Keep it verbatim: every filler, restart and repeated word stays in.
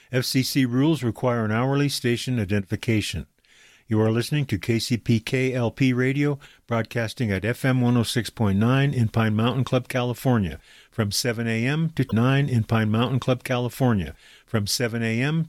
F C C rules require an hourly station identification. You are listening to K C P K L P Radio, broadcasting at F M one oh six point nine in Pine Mountain Club, California, from seven a.m. to nine in Pine Mountain Club, California, from seven a.m.